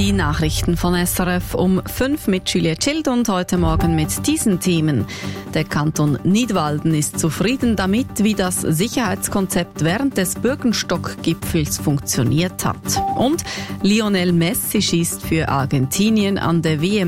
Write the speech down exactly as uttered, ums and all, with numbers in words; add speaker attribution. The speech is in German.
Speaker 1: Die Nachrichten von S R F um fünf mit Juliette Schild und heute Morgen mit diesen Themen. Der Kanton Nidwalden ist zufrieden damit, wie das Sicherheitskonzept während des Bürgenstock-Gipfels funktioniert hat. Und Lionel Messi schießt für Argentinien an der W M